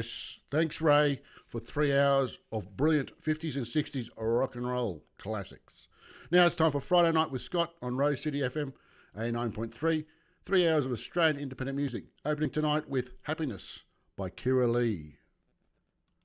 Yes. Thanks, Ray, for 3 hours of brilliant 50s and 60s rock and roll classics. Now it's time for Friday Night with Scott on Rose City FM, 89.3. 3 hours of Australian independent music, opening tonight with Happiness by Kira Lee.